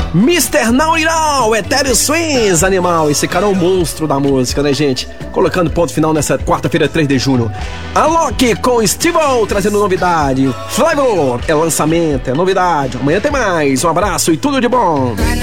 Mr. Now It All, Etéreo Swings, animal. Esse cara é um monstro da música, né, gente? Colocando ponto final nessa quarta-feira, 3 de junho. Alok com Steve-O, trazendo novidade. Flavor é lançamento, é novidade. Amanhã tem mais. Um abraço e tudo de bom.